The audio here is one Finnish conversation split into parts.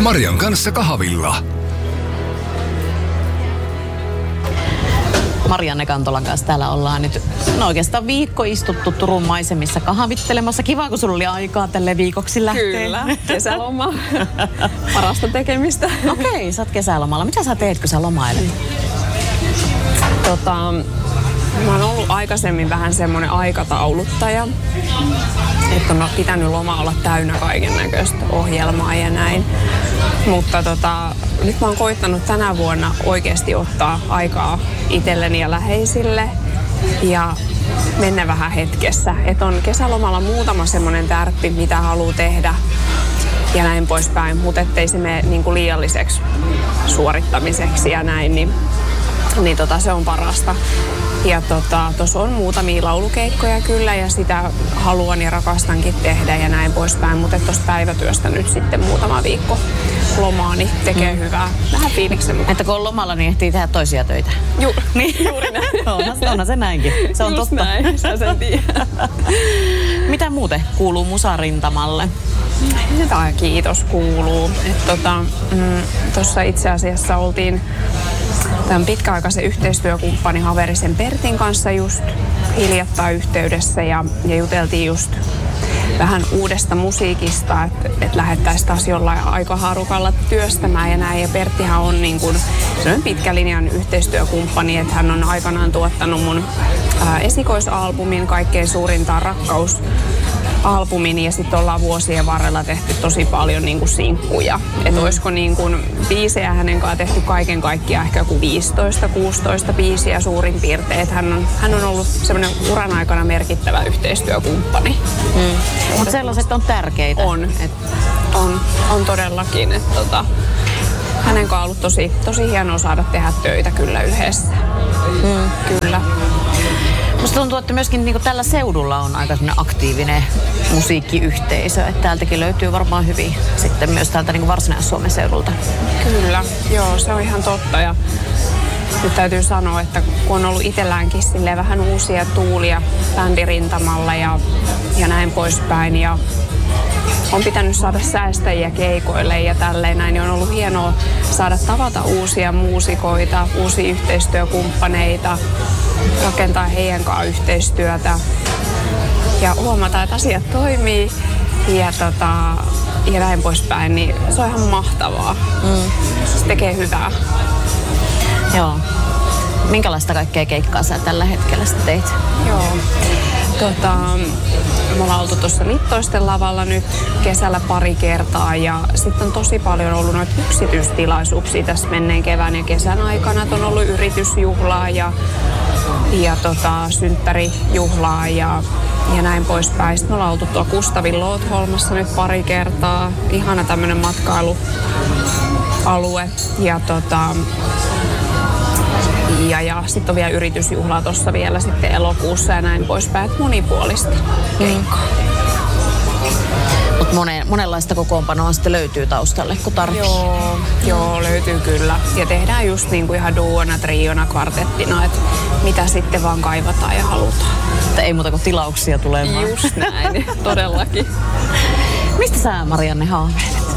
Marian kanssa kahvilla. Marianne Kantolan kanssa täällä ollaan nyt oikeastaan viikko istuttu Turun maisemissa kahvittelemassa. Kiva, kun sulla oli aikaa tälle viikoksi lähteä. Kyllä, kesäloma. Parasta tekemistä. Okei, sä oot kesälomalla. Mitä sä teet, kun sä lomailet? Mä oon ollut aikaisemmin vähän semmoinen aikatauluttaja, että on pitänyt loma olla täynnä kaiken näköistä ohjelmaa ja näin. Mutta nyt mä oon koittanut tänä vuonna oikeasti ottaa aikaa itselleni ja läheisille ja mennä vähän hetkessä. Että on kesälomalla muutama semmoinen tärppi, mitä haluaa tehdä ja näin poispäin, mutta ettei se mene niinku liialliseksi suorittamiseksi ja näin, niin se on parasta. Ja tuossa on muutamia laulukeikkoja kyllä ja sitä haluan ja rakastankin tehdä ja näin poispäin. Mutta tuosta päivätyöstä nyt sitten muutama viikko lomaa, niin tekee hyvää. Vähän fiiliksen mukaan. Että kun on lomalla, niin ehtii tehdä toisia töitä. Juuri näin. Onhan se näinkin. Se on just totta. Näin, sä sen tiedät. Mitä muuten kuuluu musarintamalle? Jotain kiitos kuuluu. Tuossa itse asiassa oltiin tämän pitkäaikaisen yhteistyökumppani Haverisen Pertin kanssa just hiljattain yhteydessä ja juteltiin just vähän uudesta musiikista, että lähdettäisiin taas jollain aikahaarukalla työstämään ja näin. Ja Perttihän on niin kuin sellainen pitkälinjan yhteistyökumppani, että hän on aikanaan tuottanut mun esikoisalbumin, kaikkein suurintaan rakkausalbumin ja sitten ollaan vuosien varrella tehty tosi paljon niin kuin sinkkuja. Että olisiko niin kuin biisejä hänen kanssaan tehty kaiken kaikkiaan ehkä joku 15-16 biisiä suurin piirtein. Että hän on ollut semmoinen uran aikana merkittävä yhteistyökumppani. Mutta sellaiset on tärkeitä. On todellakin. Että hänen kanssaan on ollut tosi hienoa saada tehdä töitä kyllä yhdessä. Kyllä. Musta tuntuu, että myöskin niin tällä seudulla on aika aktiivinen musiikkiyhteisö. Että täältäkin löytyy varmaan hyvin sitten myös täältä niin Varsinais-Suomen seudulta. Kyllä, joo, se on ihan totta. Ja nyt täytyy sanoa, että kun on ollut itselläänkin vähän uusia tuulia bändirintamalla ja näin poispäin. Ja on pitänyt saada säästäjiä keikoille ja tälleen näin. Niin on ollut hienoa saada tavata uusia muusikoita, uusia yhteistyökumppaneita, rakentaa heidän kanssaan yhteistyötä ja huomata, että asiat toimii ja näin poispäin, niin se on ihan mahtavaa. Se tekee hyvää. Joo. Minkälaista kaikkea keikkaa sä tällä hetkellä teit? Joo. Me ollaan oltu tuossa Littoisten lavalla nyt kesällä pari kertaa ja sitten on tosi paljon ollut noita yksityistilaisuuksia tässä menneen kevään ja kesän aikana. On ollut yritysjuhlaa ja synttärijuhlaa ja näin poispäin. Sitten me ollaan oltu tuolla Kustavin Lootholmassa nyt pari kertaa. Ihana tämmönen matkailualue ja sitten on vielä yritysjuhlaa tuossa vielä sitten elokuussa ja näin poispäin. Monipuolista keikkaa. Mutta monenlaista kokoonpanoa sitten löytyy taustalle, kun tarvitsee. Joo, löytyy kyllä. Ja tehdään just niin kuin ihan duona, triona, kvartettina, että mitä sitten vaan kaivataan ja halutaan. Että ei muuta kuin tilauksia tulemaan. Just näin, todellakin. Mistä sä, Marianne, haaveilet?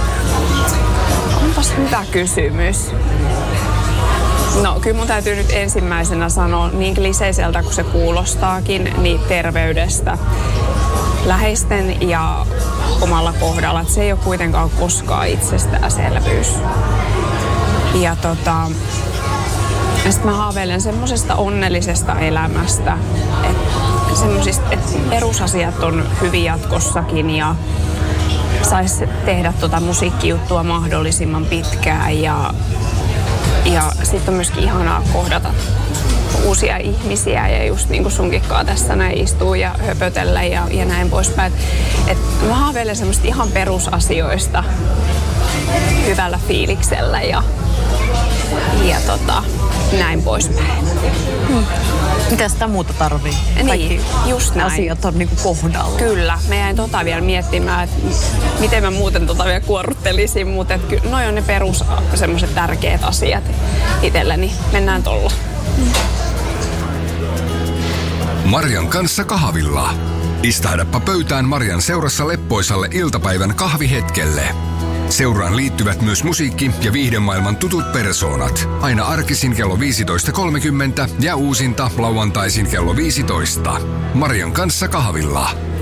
Onpas hyvä kysymys. No kyllä mun täytyy nyt ensimmäisenä sanoa, niin kliseiseltä kuin se kuulostaakin, niin terveydestä. Läheisten ja omalla kohdalla, että se ei ole kuitenkaan koskaan itsestäänselvyys. Ja sitten mä haaveilen semmosesta onnellisesta elämästä, että perusasiat on hyvin jatkossakin ja saisi tehdä musiikkijuttua mahdollisimman pitkään ja sitten on myöskin ihanaa kohdata uusia ihmisiä ja just niin kuin sunkinkaan tässä näin istuu ja höpötellä ja näin poispäin. Et mä haaveilen semmoista ihan perusasioista hyvällä fiiliksellä ja näin poispäin. Mitä sitä muuta tarvii? Niin, just näin. Asiat on niinku kohdalla. Kyllä. Mä jäin vielä miettimään, että miten mä muuten vielä kuorruttelisin, mutta noi on ne perus semmoiset tärkeät asiat itselleni. Mennään tolla. Marian kanssa kahvilla. Istahdappa pöytään Marian seurassa leppoisalle iltapäivän kahvihetkelle. Seuraan liittyvät myös musiikki- ja viihdemaailman tutut persoonat. Aina arkisin kello 15.30 ja uusinta lauantaisin kello 15. Marian kanssa kahvilla.